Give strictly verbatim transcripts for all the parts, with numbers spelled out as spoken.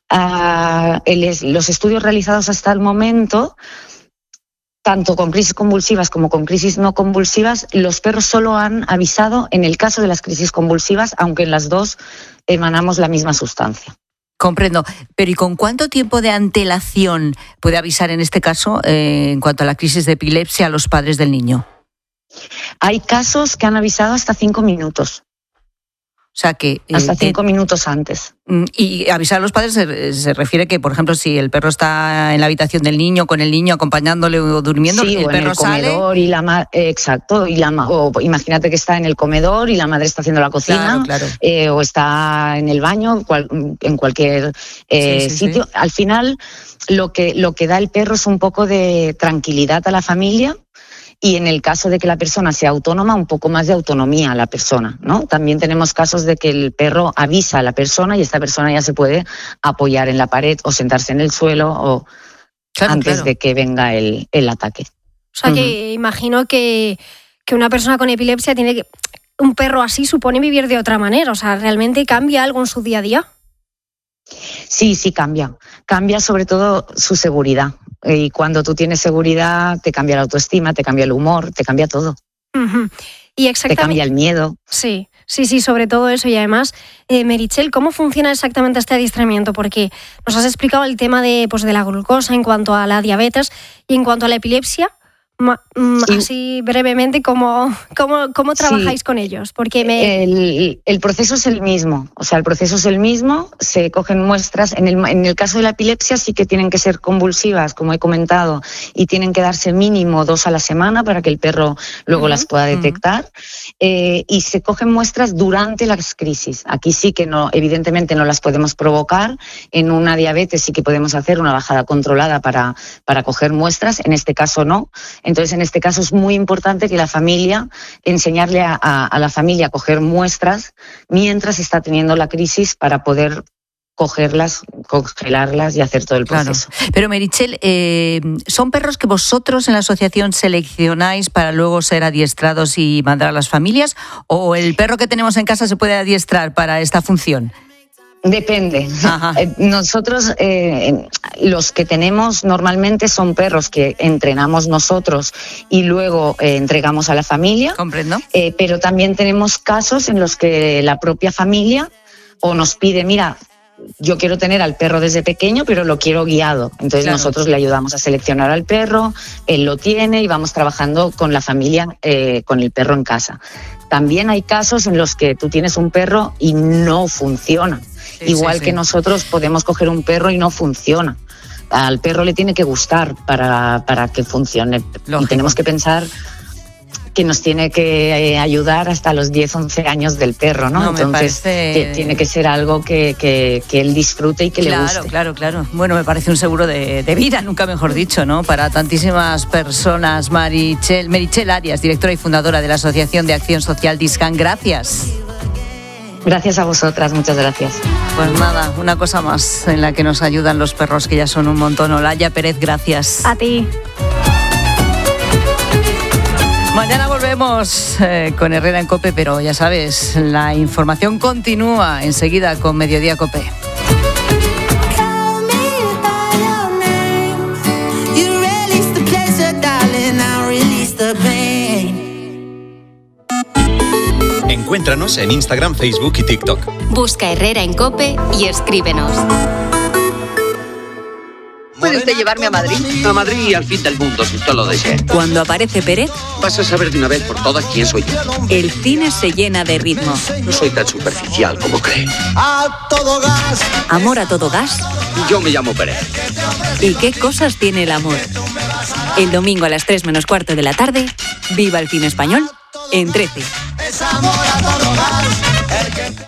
Uh, el, los estudios realizados hasta el momento, tanto con crisis convulsivas como con crisis no convulsivas, los perros solo han avisado en el caso de las crisis convulsivas, aunque en las dos emanamos la misma sustancia. Comprendo. Pero ¿y con cuánto tiempo de antelación puede avisar en este caso, eh, en cuanto a la crisis de epilepsia, a los padres del niño? Hay casos que han avisado hasta cinco minutos. O sea que... Eh, hasta cinco te... minutos antes. Y avisar a los padres se, se refiere que, por ejemplo, si el perro está en la habitación del niño, con el niño acompañándole o durmiendo, sí, el o perro en el sale... comedor y la ma- eh, exacto, y la ma- o imagínate que está en el comedor y la madre está haciendo la cocina, claro, claro. Eh, o está en el baño, cual, en cualquier eh, sí, sí, sitio. Sí. Al final, lo que, lo que da el perro es un poco de tranquilidad a la familia. Y en el caso de que la persona sea autónoma, un poco más de autonomía a la persona, ¿no? También tenemos casos de que el perro avisa a la persona y esta persona ya se puede apoyar en la pared o sentarse en el suelo o claro, antes claro. de que venga el, el ataque. O sea, uh-huh. que imagino que, que una persona con epilepsia tiene que... Un perro así supone vivir de otra manera. O sea, ¿realmente cambia algo en su día a día? Sí, sí cambia. Cambia sobre todo su seguridad. Y cuando tú tienes seguridad, te cambia la autoestima, te cambia el humor, te cambia todo. Uh-huh. Y exactamente... Te cambia el miedo. Sí, sí, sí, sobre todo eso. Y además, eh, Meritxell, ¿cómo funciona exactamente este adiestramiento? Porque nos has explicado el tema de, pues, de la glucosa en cuanto a la diabetes y en cuanto a la epilepsia. Ma, sí. Así brevemente, ¿cómo, cómo, cómo trabajáis sí. con ellos? Porque me... el, el proceso es el mismo, o sea, el proceso es el mismo, se cogen muestras, en el, en el caso de la epilepsia sí que tienen que ser convulsivas, como he comentado, y tienen que darse mínimo dos a la semana para que el perro luego uh-huh. las pueda detectar, uh-huh. eh, y se cogen muestras durante las crisis. Aquí sí que no, evidentemente no las podemos provocar, en una diabetes sí que podemos hacer una bajada controlada para, para coger muestras, en este caso no. Entonces, en este caso es muy importante que la familia, enseñarle a, a, a la familia a coger muestras mientras está teniendo la crisis para poder cogerlas, congelarlas y hacer todo el proceso. Claro. Pero Meritxell, eh, ¿son perros que vosotros en la asociación seleccionáis para luego ser adiestrados y mandar a las familias? ¿O el perro que tenemos en casa se puede adiestrar para esta función? Depende. Ajá. Nosotros, eh, los que tenemos normalmente son perros que entrenamos nosotros y luego eh, entregamos a la familia. Comprendo. Eh, pero también tenemos casos en los que la propia familia o nos pide, mira, yo quiero tener al perro desde pequeño, pero lo quiero guiado. Entonces claro. nosotros le ayudamos a seleccionar al perro, él lo tiene y vamos trabajando con la familia, eh, con el perro en casa. También hay casos en los que tú tienes un perro y no funciona. Sí, Igual sí, sí. que nosotros podemos coger un perro y no funciona. Al perro le tiene que gustar para, para que funcione. Lógico. Y tenemos que pensar que nos tiene que ayudar hasta los diez, once años del perro, ¿no? no Entonces parece... tiene que ser algo que, que, que él disfrute y que claro, le guste. Claro, claro, claro. Bueno, me parece un seguro de, de vida, nunca mejor dicho, ¿no? Para tantísimas personas. Meritxell, Meritxell Arias, directora y fundadora de la Asociación de Acción Social Discan, gracias. Gracias a vosotras, muchas gracias. Pues nada, una cosa más en la que nos ayudan los perros, que ya son un montón. Olaya Pérez, gracias. A ti. Mañana volvemos eh, con Herrera en COPE, pero ya sabes, la información continúa enseguida con Mediodía COPE. Encuéntranos en Instagram, Facebook y TikTok. Busca Herrera en COPE y escríbenos. ¿Puede usted llevarme a Madrid? A Madrid y al fin del mundo, si usted lo desea. Cuando aparece Pérez, vas a saber de una vez por todas quién soy yo. El cine se llena de ritmo. No soy tan superficial como cree. A todo gas. Amor a todo gas. Yo me llamo Pérez. ¿Y qué cosas tiene el amor? El domingo a las tres menos cuarto de la tarde, viva el cine español en trece. Es amor a todo gas.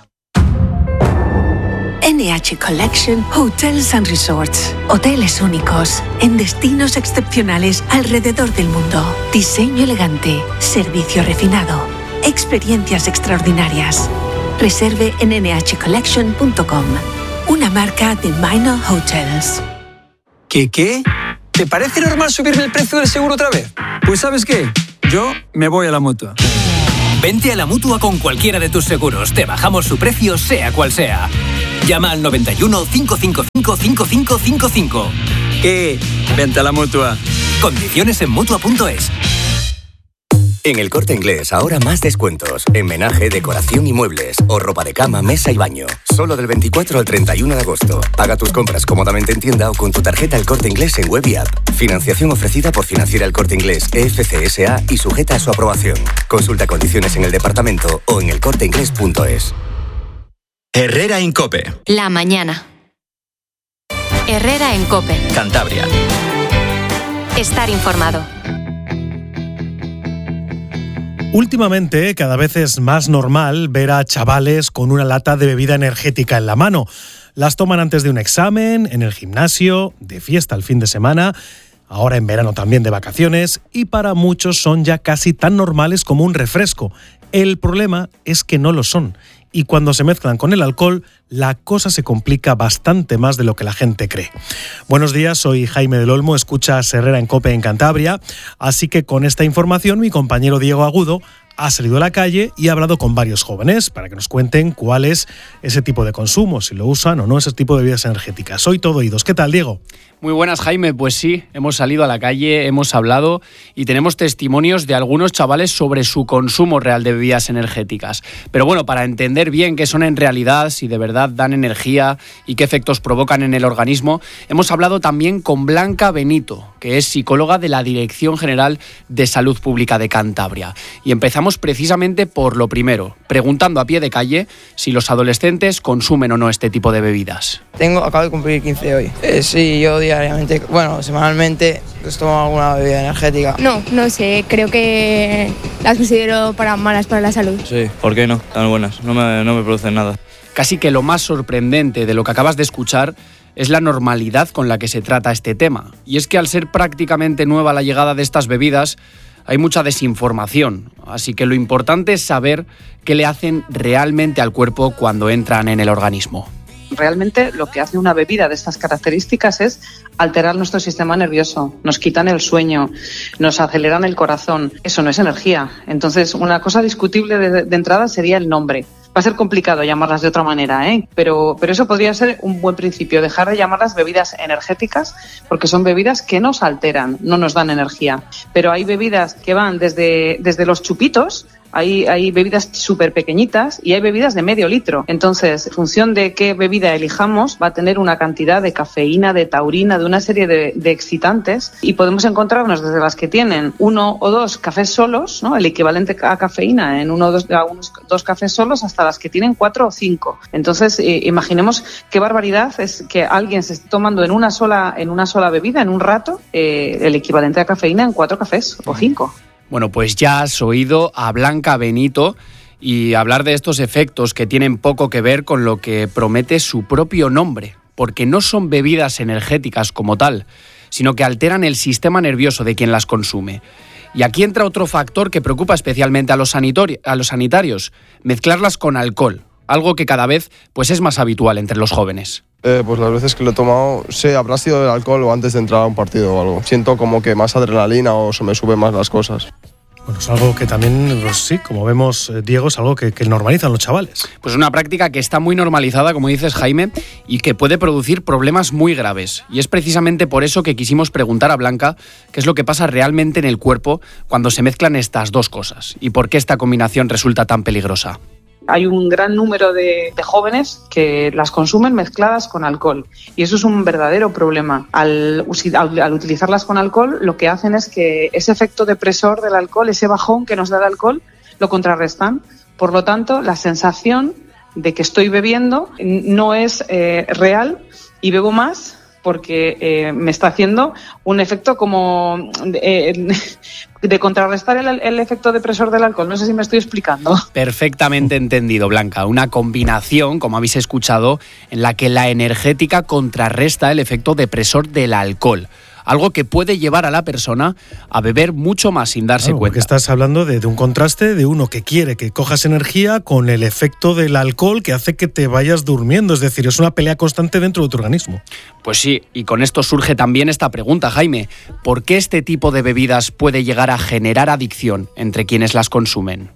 N H Collection Hotels and Resorts. Hoteles únicos en destinos excepcionales alrededor del mundo. Diseño elegante, servicio refinado, experiencias extraordinarias. Reserve en ene hache collection punto com. Una marca de Minor Hotels. ¿Qué qué? ¿Te parece normal subirme el precio del seguro otra vez? Pues ¿sabes qué? Yo me voy a la Mutua. Vente a la Mutua con cualquiera de tus seguros. Te bajamos su precio, sea cual sea. Llama al noventa y uno, cinco cinco cinco, cinco cinco cinco cinco. ¿Qué? Vente a la Mutua. Condiciones en Mutua punto es. En El Corte Inglés, ahora más descuentos. En menaje, decoración y muebles. O ropa de cama, mesa y baño. Solo del veinticuatro al treinta y uno de agosto. Paga tus compras cómodamente en tienda o con tu tarjeta El Corte Inglés en web y app. Financiación ofrecida por Financiera El Corte Inglés, E F C S A y sujeta a su aprobación. Consulta condiciones en el departamento o en el corte inglés punto es. Herrera en COPE. La mañana. Herrera en COPE. Cantabria. Estar informado. Últimamente, cada vez es más normal ver a chavales con una lata de bebida energética en la mano. Las toman antes de un examen, en el gimnasio, de fiesta el fin de semana, ahora en verano también de vacaciones, y para muchos son ya casi tan normales como un refresco. El problema es que no lo son, y cuando se mezclan con el alcohol, la cosa se complica bastante más de lo que la gente cree. Buenos días, soy Jaime del Olmo, escuchas Herrera en COPE en Cantabria, así que con esta información mi compañero Diego Agudo ha salido a la calle y ha hablado con varios jóvenes para que nos cuenten cuál es ese tipo de consumo, si lo usan o no ese tipo de bebidas energéticas. Soy todo oídos. ¿Qué tal, Diego? Muy buenas, Jaime. Pues sí, hemos salido a la calle, hemos hablado y tenemos testimonios de algunos chavales sobre su consumo real de bebidas energéticas. Pero bueno, para entender bien qué son en realidad, si de verdad dan energía y qué efectos provocan en el organismo, hemos hablado también con Blanca Benito, que es psicóloga de la Dirección General de Salud Pública de Cantabria. Y empezamos precisamente por lo primero, preguntando a pie de calle si los adolescentes consumen o no este tipo de bebidas. Tengo, acabo de cumplir quince hoy. Eh, sí, yo diariamente, bueno, semanalmente, pues tomo alguna bebida energética. No, no sé, creo que las considero para malas para la salud. Sí, ¿por qué no? Tan buenas, no me, no me producen nada. Casi que lo más sorprendente de lo que acabas de escuchar es la normalidad con la que se trata este tema. Y es que al ser prácticamente nueva la llegada de estas bebidas, hay mucha desinformación, así que lo importante es saber qué le hacen realmente al cuerpo cuando entran en el organismo. Realmente lo que hace una bebida de estas características es alterar nuestro sistema nervioso, nos quitan el sueño, nos aceleran el corazón. Eso no es energía. Entonces, una cosa discutible de, de entrada sería el nombre. Va a ser complicado llamarlas de otra manera, ¿eh? Pero, pero eso podría ser un buen principio, dejar de llamarlas bebidas energéticas, porque son bebidas que nos alteran, no nos dan energía. Pero hay bebidas que van desde, desde los chupitos, hay, hay bebidas súper pequeñitas y hay bebidas de medio litro. Entonces, en función de qué bebida elijamos, va a tener una cantidad de cafeína, de taurina, de una serie de, de excitantes, y podemos encontrarnos desde las que tienen uno o dos cafés solos, ¿no? El equivalente a cafeína en uno o dos, a unos dos cafés solos, hasta las que tienen cuatro o cinco. Entonces, eh, imaginemos qué barbaridad es que alguien se esté tomando en una sola, en una sola bebida, en un rato, eh, el equivalente a cafeína en cuatro cafés o cinco. Bueno, pues ya has oído a Blanca Benito y hablar de estos efectos que tienen poco que ver con lo que promete su propio nombre, porque no son bebidas energéticas como tal, sino que alteran el sistema nervioso de quien las consume. Y aquí entra otro factor que preocupa especialmente a los, sanitori- a los sanitarios, mezclarlas con alcohol, algo que cada vez pues, es más habitual entre los jóvenes. Eh, pues las veces que lo he tomado, sé, habrá sido el alcohol o antes de entrar a un partido o algo. Siento como que más adrenalina o se me suben más las cosas. Bueno, es algo que también, pues sí, como vemos, Diego, es algo que, que normalizan los chavales. Pues una práctica que está muy normalizada, como dices, Jaime, y que puede producir problemas muy graves. Y es precisamente por eso que quisimos preguntar a Blanca qué es lo que pasa realmente en el cuerpo cuando se mezclan estas dos cosas y por qué esta combinación resulta tan peligrosa. Hay un gran número de, de jóvenes que las consumen mezcladas con alcohol y eso es un verdadero problema. Al, al, al utilizarlas con alcohol, lo que hacen es que ese efecto depresor del alcohol, ese bajón que nos da el alcohol, lo contrarrestan. Por lo tanto, la sensación de que estoy bebiendo no es eh, real y bebo más porque eh, me está haciendo un efecto como eh, de contrarrestar el, el efecto depresor del alcohol. No sé si me estoy explicando. Perfectamente entendido, Blanca. Una combinación, como habéis escuchado, en la que la energética contrarresta el efecto depresor del alcohol. Algo que puede llevar a la persona a beber mucho más sin darse claro, cuenta. Porque estás hablando de, de un contraste de uno que quiere que cojas energía con el efecto del alcohol que hace que te vayas durmiendo. Es decir, es una pelea constante dentro de tu organismo. Pues sí, y con esto surge también esta pregunta, Jaime. ¿Por qué este tipo de bebidas puede llegar a generar adicción entre quienes las consumen?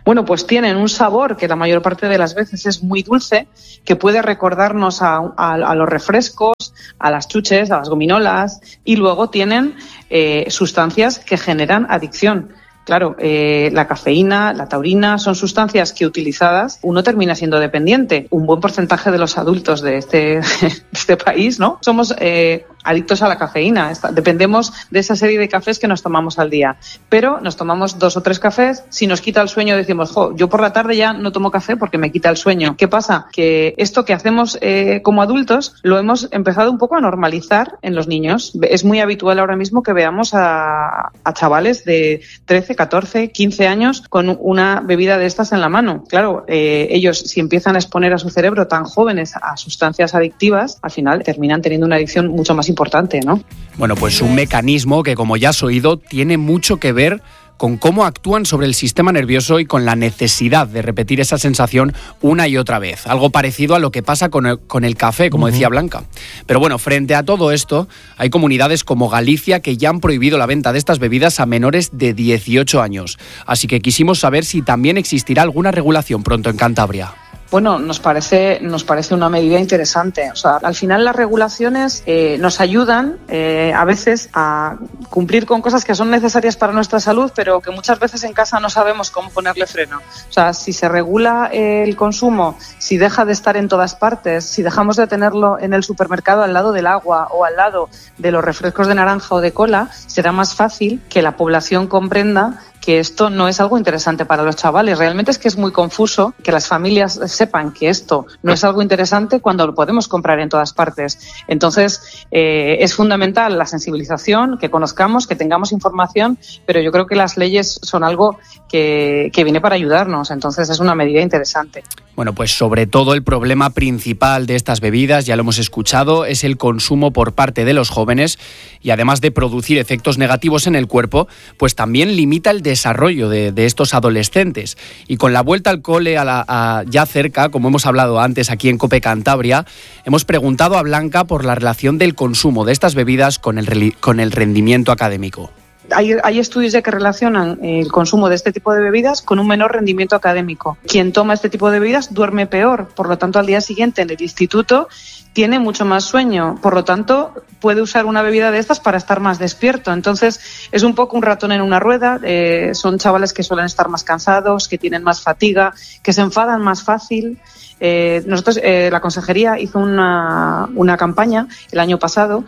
Bueno, pues tienen un sabor que la mayor parte de las veces es muy dulce, que puede recordarnos a, a, a los refrescos, a las chuches, a las gominolas, y luego tienen eh, sustancias que generan adicción. Claro, eh, la cafeína, la taurina son sustancias que utilizadas uno termina siendo dependiente. Un buen porcentaje de los adultos de este, de este país, ¿no? Somos eh, adictos a la cafeína. Está, dependemos de esa serie de cafés que nos tomamos al día. Pero nos tomamos dos o tres cafés. Si nos quita el sueño decimos, jo, yo por la tarde ya no tomo café porque me quita el sueño. ¿Qué pasa? Que esto que hacemos eh, como adultos lo hemos empezado un poco a normalizar en los niños. Es muy habitual ahora mismo que veamos a, a chavales de trece, catorce, quince años con una bebida de estas en la mano. Claro, eh, ellos si empiezan a exponer a su cerebro tan jóvenes a sustancias adictivas, al final terminan teniendo una adicción mucho más importante, ¿no? Bueno, pues un mecanismo que, como ya has oído, tiene mucho que ver con cómo actúan sobre el sistema nervioso y con la necesidad de repetir esa sensación una y otra vez. Algo parecido a lo que pasa con el, con el café, como uh-huh. decía Blanca. Pero bueno, frente a todo esto, hay comunidades como Galicia que ya han prohibido la venta de estas bebidas a menores de dieciocho años. Así que quisimos saber si también existirá alguna regulación pronto en Cantabria. Bueno, nos parece, nos parece una medida interesante. O sea, al final las regulaciones eh, nos ayudan eh, a veces a cumplir con cosas que son necesarias para nuestra salud, pero que muchas veces en casa no sabemos cómo ponerle freno. O sea, si se regula eh, el consumo, si deja de estar en todas partes, si dejamos de tenerlo en el supermercado al lado del agua o al lado de los refrescos de naranja o de cola, será más fácil que la población comprenda que esto no es algo interesante para los chavales. Realmente es que es muy confuso que las familias sepan que esto no es algo interesante cuando lo podemos comprar en todas partes. Entonces, eh, es fundamental la sensibilización, que conozcamos, que tengamos información, pero yo creo que las leyes son algo que, que viene para ayudarnos. Entonces, es una medida interesante. Bueno, pues sobre todo el problema principal de estas bebidas, ya lo hemos escuchado, es el consumo por parte de los jóvenes y además de producir efectos negativos en el cuerpo, pues también limita el desarrollo de, de estos adolescentes. Y con la vuelta al cole a la, a ya cerca, como hemos hablado antes aquí en COPE Cantabria, hemos preguntado a Blanca por la relación del consumo de estas bebidas con el, con el rendimiento académico. Hay, hay estudios ya que relacionan el consumo de este tipo de bebidas con un menor rendimiento académico. Quien toma este tipo de bebidas duerme peor, por lo tanto al día siguiente en el instituto tiene mucho más sueño, por lo tanto puede usar una bebida de estas para estar más despierto. Entonces es un poco un ratón en una rueda, eh, son chavales que suelen estar más cansados, que tienen más fatiga, que se enfadan más fácil. Eh, nosotros, eh, la consejería hizo una, una campaña el año pasado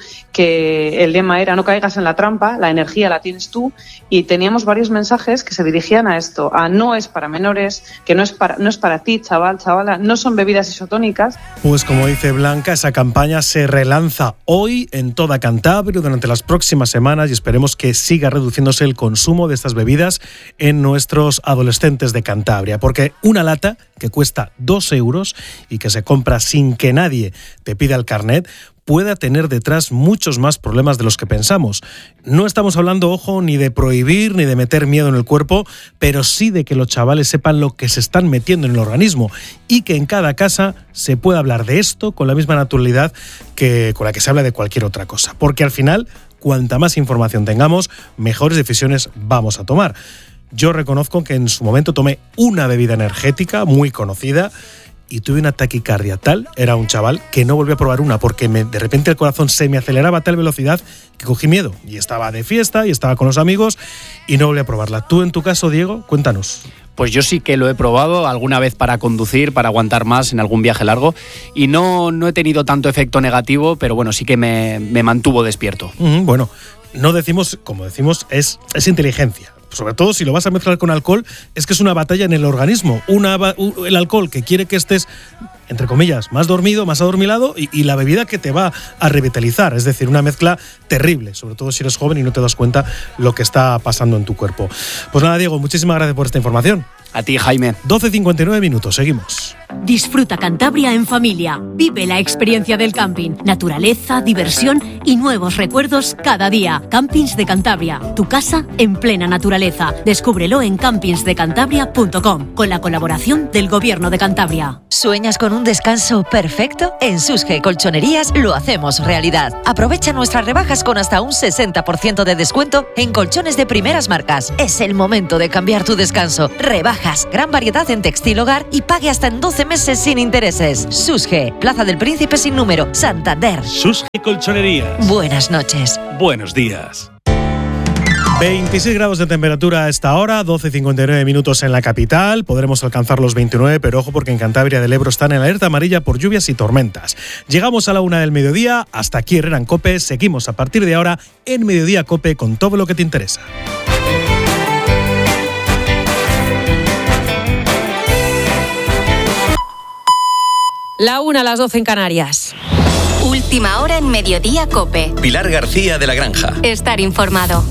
que el lema era no caigas en la trampa, la energía la tienes tú, y teníamos varios mensajes que se dirigían a esto, a no es para menores, que no es para, no es para ti, chaval, chavala, no son bebidas isotónicas. Pues como dice Blanca, esa campaña se relanza hoy en toda Cantabria durante las próximas semanas y esperemos que siga reduciéndose el consumo de estas bebidas en nuestros adolescentes de Cantabria, porque una lata que cuesta dos euros y que se compra sin que nadie te pida el carnet, pueda tener detrás muchos más problemas de los que pensamos. No estamos hablando, ojo, ni de prohibir ni de meter miedo en el cuerpo, pero sí de que los chavales sepan lo que se están metiendo en el organismo y que en cada casa se pueda hablar de esto con la misma naturalidad que con la que se habla de cualquier otra cosa. Porque al final, cuanta más información tengamos, mejores decisiones vamos a tomar. Yo reconozco que en su momento tomé una bebida energética muy conocida y tuve una taquicardia tal, era un chaval, que no volví a probar una porque me, de repente el corazón se me aceleraba a tal velocidad que cogí miedo. Y estaba de fiesta y estaba con los amigos y no volví a probarla. ¿Tú en tu caso, Diego? Cuéntanos. Pues yo sí que lo he probado alguna vez para conducir, para aguantar más en algún viaje largo y no, no he tenido tanto efecto negativo, pero bueno, sí que me, me mantuvo despierto. Mm, bueno, no decimos, como decimos, es, es inteligencia. Sobre todo si lo vas a mezclar con alcohol, es que es una batalla en el organismo. Una, el alcohol que quiere que estés, entre comillas, más dormido, más adormilado, y, y la bebida que te va a revitalizar. Es decir, una mezcla terrible, sobre todo si eres joven y no te das cuenta lo que está pasando en tu cuerpo. Pues nada, Diego, muchísimas gracias por esta información. A ti, Jaime. doce cincuenta y nueve minutos, seguimos. Disfruta Cantabria en familia. Vive la experiencia del camping, naturaleza, diversión y nuevos recuerdos cada día. Campings de Cantabria, tu casa en plena naturaleza. Descúbrelo en campings de cantabria punto com, con la colaboración del Gobierno de Cantabria. ¿Sueñas con un descanso perfecto? En Susge Colchonerías lo hacemos realidad. Aprovecha nuestras rebajas con hasta un sesenta por ciento de descuento en colchones de primeras marcas. Es el momento de cambiar tu descanso. Rebajas, gran variedad en textil hogar y pague hasta en doce meses sin intereses. Susge, Plaza del Príncipe sin número, Santander. Susge Colchonerías. Buenas noches. Buenos días. veintiséis grados de temperatura a esta hora, doce y cincuenta y nueve minutos en la capital. Podremos alcanzar los veintinueve, pero ojo porque en Cantabria del Ebro están en alerta amarilla por lluvias y tormentas. Llegamos a la una del mediodía, hasta aquí Herrera en COPE. Seguimos a partir de ahora en Mediodía COPE con todo lo que te interesa. La una a las doce en Canarias. Última hora en Mediodía COPE. Pilar García de la Granja. Estar informado.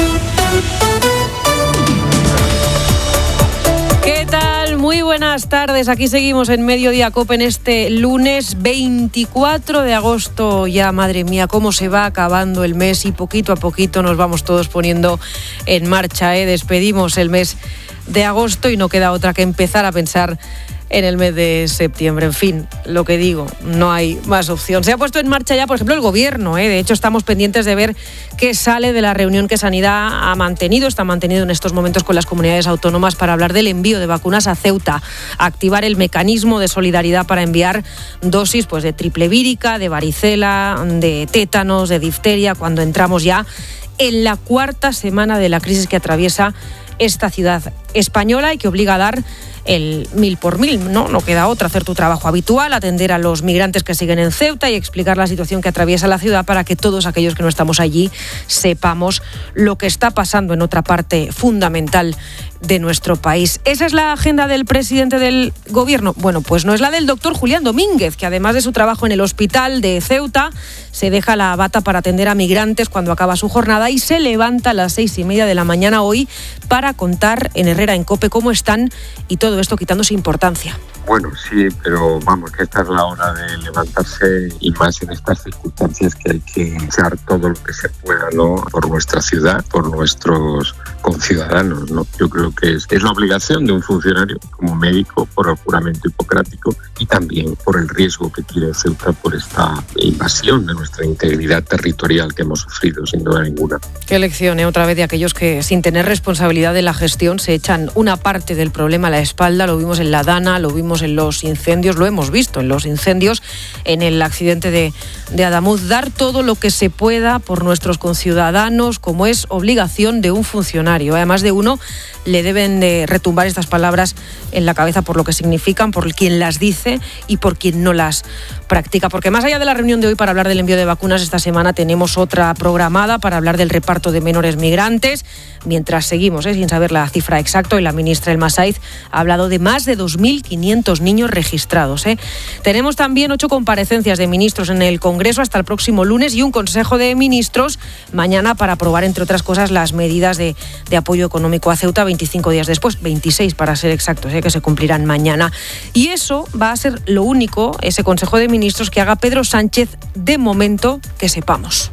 ¿Qué tal? Muy buenas tardes. Aquí seguimos en Mediodía COPE en este lunes veinticuatro de agosto. Ya, madre mía, cómo se va acabando el mes y poquito a poquito nos vamos todos poniendo en marcha, ¿eh? Despedimos el mes de agosto y no queda otra que empezar a pensar en el mes de septiembre. En fin, lo que digo, no hay más opción. Se ha puesto en marcha ya, por ejemplo, el Gobierno, ¿eh? De hecho, estamos pendientes de ver qué sale de la reunión que Sanidad ha mantenido, está mantenido en estos momentos con las comunidades autónomas para hablar del envío de vacunas a Ceuta, activar el mecanismo de solidaridad para enviar dosis pues, de triple vírica, de varicela, de tétanos, de difteria, cuando entramos ya en la cuarta semana de la crisis que atraviesa esta ciudad española y que obliga a dar el mil por mil, ¿no? No queda otra, hacer tu trabajo habitual, atender a los migrantes que siguen en Ceuta y explicar la situación que atraviesa la ciudad para que todos aquellos que no estamos allí sepamos lo que está pasando en otra parte fundamental de nuestro país. ¿Esa es la agenda del presidente del Gobierno? Bueno, pues no es la del doctor Julián Domínguez, que además de su trabajo en el hospital de Ceuta, se deja la bata para atender a migrantes cuando acaba su jornada y se levanta a las seis y media de la mañana hoy para contar en Herrera en COPE cómo están y todo esto quitándose importancia. Bueno, sí, pero vamos, que esta es la hora de levantarse y más en estas circunstancias que hay que echar todo lo que se pueda, ¿no? Por nuestra ciudad, por nuestros conciudadanos, ¿no? Yo creo que es, es la obligación de un funcionario como médico por el juramento hipocrático y también por el riesgo que tiene Ceuta por esta invasión de nuestra integridad territorial que hemos sufrido, sin duda ninguna. Qué lección, ¿eh? Otra vez de aquellos que sin tener responsabilidad de la gestión se echan una parte del problema a la espalda. Lo vimos en la Dana, lo vimos en los incendios, lo hemos visto en los incendios, en el accidente de, de Adamuz. Dar todo lo que se pueda por nuestros conciudadanos, como es obligación de un funcionario. Además de uno, le deben de retumbar estas palabras en la cabeza por lo que significan, por quien las dice y por quien no las practica. Porque más allá de la reunión de hoy para hablar del envío de vacunas, esta semana tenemos otra programada para hablar del reparto de menores migrantes, mientras seguimos ¿eh? sin saber la cifra exacta, y la ministra Elma Saiz ha hablado de más de dos mil quinientos niños registrados. ¿eh? Tenemos también ocho comparecencias de ministros en el Congreso hasta el próximo lunes y un Consejo de Ministros mañana para aprobar, entre otras cosas, las medidas de, de apoyo económico a Ceuta veinticinco días después, veintiséis para ser exactos, ¿eh? que se cumplirán mañana. Y eso va a ser lo único, ese Consejo de Ministros, que haga Pedro Sánchez de momento que sepamos.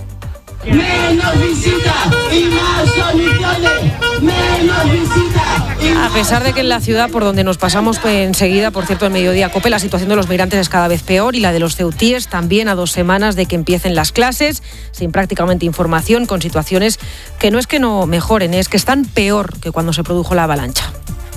Menos visita y más soluciones. Menos visita y más. A pesar de que en la ciudad por donde nos pasamos pues, enseguida, por cierto, en Mediodía COPE, la situación de los migrantes es cada vez peor y la de los ceutíes también, a dos semanas de que empiecen las clases, sin prácticamente información, con situaciones que no es que no mejoren, es que están peor que cuando se produjo la avalancha.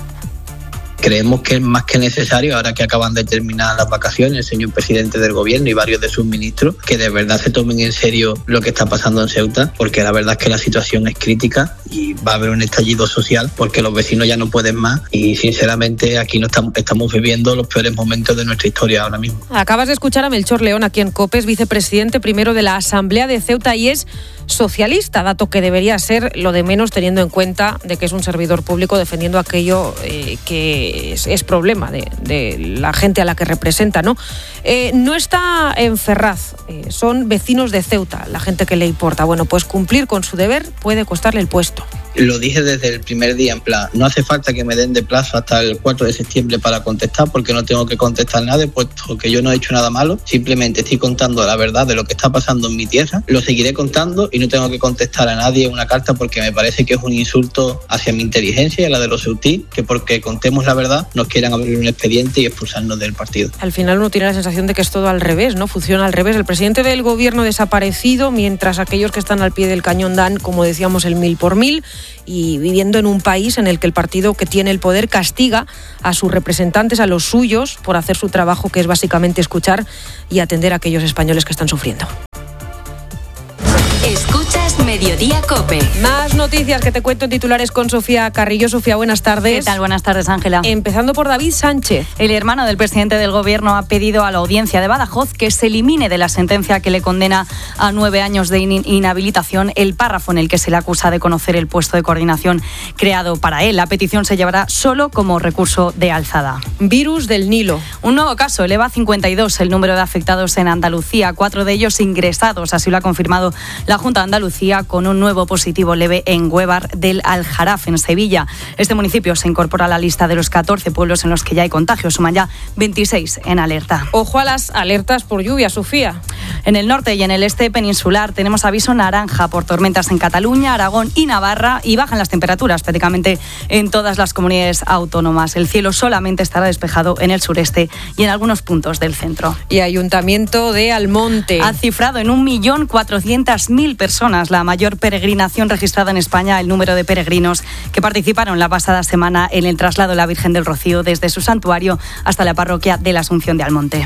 Creemos que es más que necesario, ahora que acaban de terminar las vacaciones, el señor presidente del gobierno y varios de sus ministros, que de verdad se tomen en serio lo que está pasando en Ceuta, porque la verdad es que la situación es crítica y va a haber un estallido social porque los vecinos ya no pueden más y sinceramente aquí no estamos, estamos viviendo los peores momentos de nuestra historia ahora mismo. Acabas de escuchar a Melchor León aquí en COPE, es vicepresidente primero de la Asamblea de Ceuta y es socialista, dato que debería ser lo de menos teniendo en cuenta de que es un servidor público defendiendo aquello eh, que es, es problema de, de la gente a la que representa, ¿no? Eh, no está en Ferraz, eh, son vecinos de Ceuta, la gente que le importa. Bueno, pues cumplir con su deber puede costarle el puesto. Lo dije desde el primer día, en plan, no hace falta que me den de plazo hasta el cuatro de septiembre para contestar, porque no tengo que contestar nada, puesto que yo no he hecho nada malo, simplemente estoy contando la verdad de lo que está pasando en mi tierra, lo seguiré contando y no tengo que contestar a nadie una carta porque me parece que es un insulto hacia mi inteligencia y a la de los ceutí, que porque contemos la verdad nos quieran abrir un expediente y expulsarnos del partido. Al final uno tiene la sensación de que es todo al revés, ¿no? Funciona al revés. El presidente del gobierno desaparecido, mientras aquellos que están al pie del cañón dan, como decíamos, el mil por mil, y viviendo en un país en el que el partido que tiene el poder castiga a sus representantes, a los suyos, por hacer su trabajo, que es básicamente escuchar y atender a aquellos españoles que están sufriendo. Escuchas Mediodía COPE. Más noticias que te cuento en titulares con Sofía Carrillo. Sofía, buenas tardes. ¿Qué tal? Buenas tardes, Ángela. Empezando por David Sánchez. El hermano del presidente del Gobierno ha pedido a la audiencia de Badajoz que se elimine de la sentencia que le condena a nueve años de in- inhabilitación el párrafo en el que se le acusa de conocer el puesto de coordinación creado para él. La petición se llevará solo como recurso de alzada. Virus del Nilo. Un nuevo caso eleva a cincuenta y dos el número de afectados en Andalucía, cuatro de ellos ingresados. Así lo ha confirmado la Junta de Andalucía, con un nuevo positivo leve en Huévar del Aljaraf, en Sevilla. Este municipio se incorpora a la lista de los catorce pueblos en los que ya hay contagios. Suman ya veintiséis en alerta. Ojo a las alertas por lluvia, Sofía. En el norte y en el este peninsular tenemos aviso naranja por tormentas en Cataluña, Aragón y Navarra, y bajan las temperaturas prácticamente en todas las comunidades autónomas. El cielo solamente estará despejado en el sureste y en algunos puntos del centro. Y Ayuntamiento de Almonte ha cifrado en un millón cuatrocientas mil personas, la mayor peregrinación registrada en España, el número de peregrinos que participaron la pasada semana en el traslado de la Virgen del Rocío desde su santuario hasta la parroquia de la Asunción de Almonte.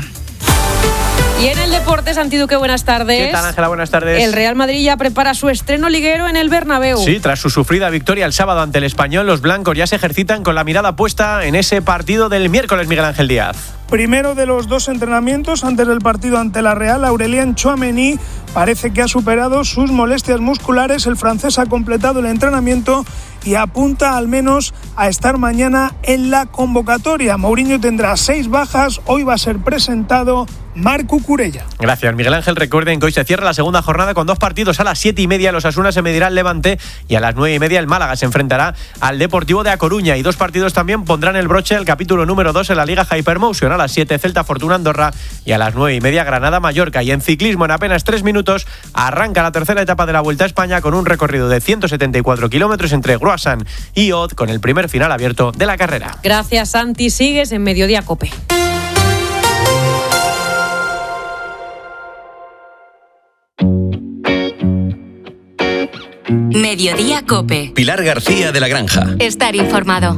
Y en el deporte, Santi Duque, buenas tardes. ¿Qué tal, Ángela? Buenas tardes. El Real Madrid ya prepara su estreno liguero en el Bernabéu. Sí, tras su sufrida victoria el sábado ante el Español, los blancos ya se ejercitan con la mirada puesta en ese partido del miércoles, Miguel Ángel Díaz. Primero de los dos entrenamientos antes del partido ante la Real, Aurélien Tchouaméni parece que ha superado sus molestias musculares. El francés ha completado el entrenamiento y apunta al menos a estar mañana en la convocatoria. Mourinho tendrá seis bajas, hoy va a ser presentado Marc Cucurella. Gracias, Miguel Ángel. Recuerden que hoy se cierra la segunda jornada con dos partidos. A las siete y media los Osasuna se medirá al Levante y a las nueve y media el Málaga se enfrentará al Deportivo de A Coruña. Y dos partidos también pondrán el broche al capítulo número dos en la Liga Hypermotion. A las siete Celta Fortuna Andorra y a las nueve y media Granada Mallorca. Y en ciclismo, en apenas tres minutos arranca la tercera etapa de la Vuelta a España con un recorrido de ciento setenta y cuatro kilómetros entre Gruasan y Od, con el primer final abierto de la carrera. Gracias, Santi. Sigues en Mediodía COPE. Mediodía COPE. Pilar García de la Granja. Estar informado.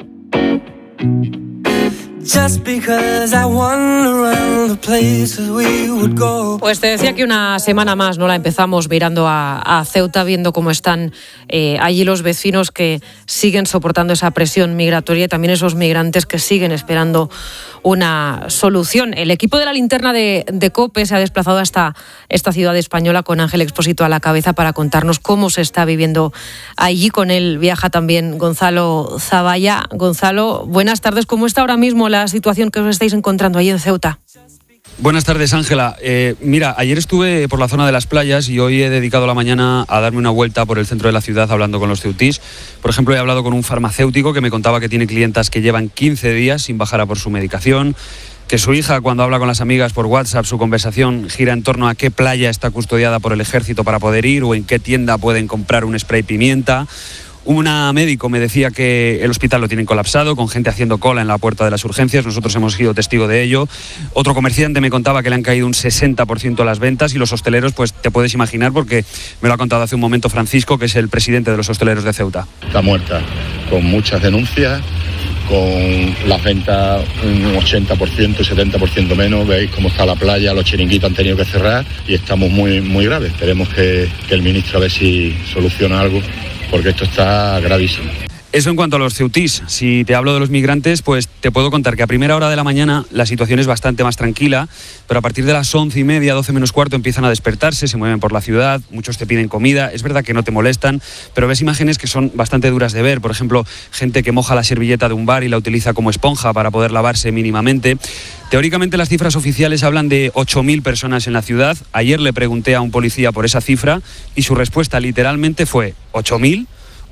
Pues te decía que una semana más no la empezamos mirando a, a Ceuta, viendo cómo están eh, allí los vecinos que siguen soportando esa presión migratoria y también esos migrantes que siguen esperando una solución. El equipo de la linterna de, de COPE se ha desplazado hasta esta ciudad española con Ángel Expósito a la cabeza para contarnos cómo se está viviendo allí. Con él viaja también Gonzalo Zavalla. Gonzalo, buenas tardes. ¿Cómo está ahora mismo la situación que os estáis encontrando allí en Ceuta? Buenas tardes, Ángela. Eh, mira, ayer estuve por la zona de las playas y hoy he dedicado la mañana a darme una vuelta por el centro de la ciudad hablando con los ceutís. Por ejemplo, he hablado con un farmacéutico que me contaba que tiene clientas que llevan quince días sin bajar a por su medicación, que su hija, cuando habla con las amigas por WhatsApp, su conversación gira en torno a qué playa está custodiada por el ejército para poder ir o en qué tienda pueden comprar un spray pimienta. Una médico me decía que el hospital lo tienen colapsado, con gente haciendo cola en la puerta de las urgencias. Nosotros hemos sido testigo de ello. Otro comerciante me contaba que le han caído un sesenta por ciento las ventas, y los hosteleros, pues te puedes imaginar, porque me lo ha contado hace un momento Francisco, que es el presidente de los hosteleros de Ceuta. Está muerta, con muchas denuncias, con las ventas un ochenta por ciento, setenta por ciento menos. Veis cómo está la playa, los chiringuitos han tenido que cerrar y estamos muy, muy graves. Esperemos que, que el ministro a ver si soluciona algo, porque esto está gravísimo. Eso en cuanto a los ceutís. Si te hablo de los migrantes, pues te puedo contar que a primera hora de la mañana la situación es bastante más tranquila, pero a partir de las once y media, doce menos cuarto, empiezan a despertarse, se mueven por la ciudad, muchos te piden comida. Es verdad que no te molestan, pero ves imágenes que son bastante duras de ver. Por ejemplo, gente que moja la servilleta de un bar y la utiliza como esponja para poder lavarse mínimamente. Teóricamente las cifras oficiales hablan de ocho mil personas en la ciudad. Ayer le pregunté a un policía por esa cifra y su respuesta literalmente fue: ¿ocho mil?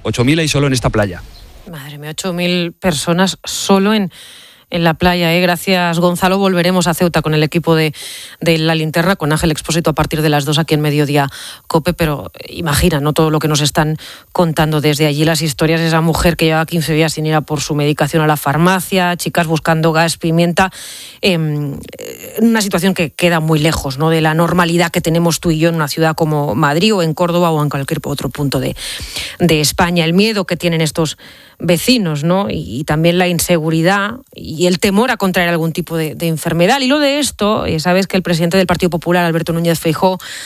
ocho mil hay solo en esta playa. Madre mía, ocho mil personas solo en... en la playa, ¿eh? Gracias, Gonzalo. Volveremos a Ceuta con el equipo de, de La Linterna, con Ángel Expósito a partir de las dos aquí en Mediodía COPE, pero imagina, ¿no?, todo lo que nos están contando desde allí, las historias de esa mujer que llevaba quince días sin ir a por su medicación a la farmacia, chicas buscando gas, pimienta, eh, una situación que queda muy lejos, ¿no?, de la normalidad que tenemos tú y yo en una ciudad como Madrid o en Córdoba o en cualquier otro punto de, de España. El miedo que tienen estos vecinos, ¿no?, y, y también la inseguridad y el temor a contraer algún tipo de, de enfermedad. Y lo de esto, eh, sabes que el presidente del Partido Popular, Alberto Núñez Feijóo,